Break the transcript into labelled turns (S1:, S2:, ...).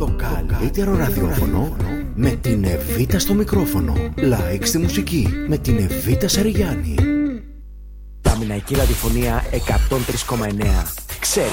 S1: Το καλύτερο ραδιόφωνο με την Εβίτα στο μικρόφωνο. Like στη μουσική με την Εβίτα Σαριγιάννη. Λαμιναϊκή ραδιοφωνία 103,9. Ξέρεις